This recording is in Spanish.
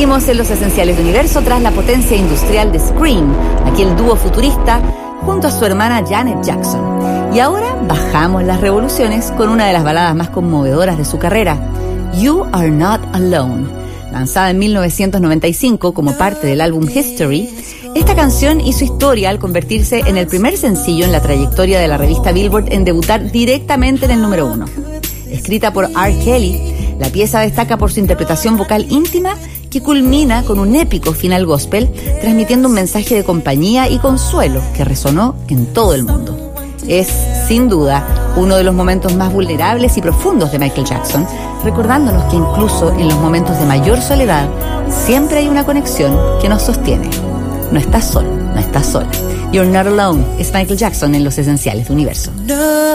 Seguimos en Los Esenciales de Universo tras la potencia industrial de Scream, aquí el dúo futurista junto a su hermana Janet Jackson. Y ahora bajamos las revoluciones con una de las baladas más conmovedoras de su carrera, You Are Not Alone. Lanzada en 1995 como parte del álbum History, esta canción hizo historia al convertirse en el primer sencillo en la trayectoria de la revista Billboard en debutar directamente en el número 1. Escrita por R. Kelly, la pieza destaca por su interpretación vocal íntima que culmina con un épico final gospel, transmitiendo un mensaje de compañía y consuelo que resonó en todo el mundo. Es, sin duda, uno de los momentos más vulnerables y profundos de Michael Jackson, recordándonos que incluso en los momentos de mayor soledad, siempre hay una conexión que nos sostiene. No estás solo, no estás sola. You're Not Alone es Michael Jackson en Los Esenciales de Universo.